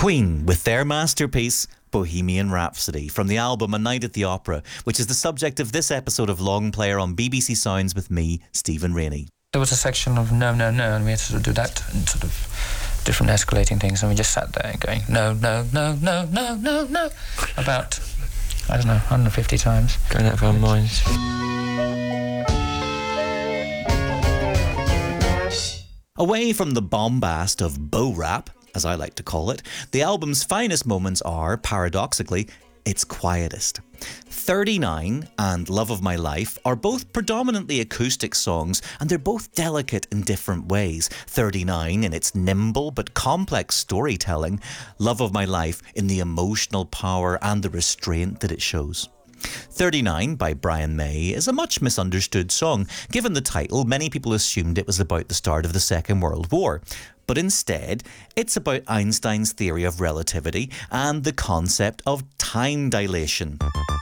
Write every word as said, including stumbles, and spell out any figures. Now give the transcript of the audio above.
Queen with their masterpiece Bohemian Rhapsody from the album A Night at the Opera, which is the subject of this episode of Long Player on B B C Sounds with me, Stephen Rainey. There was a section of no, no, no, and we had to sort of do that and sort of different escalating things, and we just sat there going no, no, no, no, no, no, no, about, I don't know, one hundred fifty times. Going out of our minds. Away from the bombast of Bo Rap, as I like to call it, the album's finest moments are, paradoxically, its quietest. thirty-nine and Love of My Life are both predominantly acoustic songs, and they're both delicate in different ways. thirty-nine in its nimble but complex storytelling, Love of My Life in the emotional power and the restraint that it shows. thirty-nine by Brian May is a much misunderstood song. Given the title, many people assumed it was about the start of the Second World War. But instead, it's about Einstein's theory of relativity and the concept of time dilation.